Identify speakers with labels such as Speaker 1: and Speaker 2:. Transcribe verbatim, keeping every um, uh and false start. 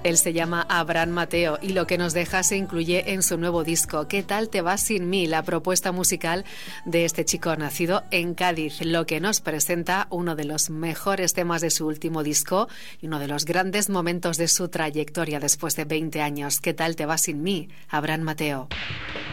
Speaker 1: Él se llama Abraham Mateo y lo que nos deja se incluye en su nuevo disco, ¿Qué tal te vas sin mí?, la propuesta musical de este chico nacido en Cádiz, lo que nos presenta uno de los mejores temas de su último disco y uno de los grandes momentos de su trayectoria después de veinte años. ¿Qué tal te vas sin mí?, Abraham Mateo.